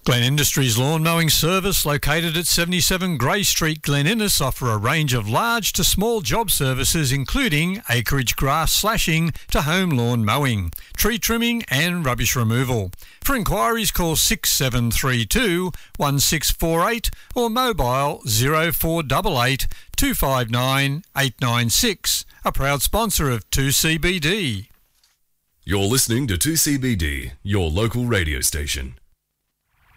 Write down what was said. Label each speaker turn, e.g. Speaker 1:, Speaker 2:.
Speaker 1: Glen Industries Lawn Mowing Service, located at 77 Grey Street, Glen Innes, offer a range of large to small job services including acreage grass slashing to home lawn mowing, tree trimming and rubbish removal. For inquiries, call 6732 1648 or mobile 0488 259 896. A proud sponsor of 2CBD.
Speaker 2: You're listening to 2CBD, your local radio station.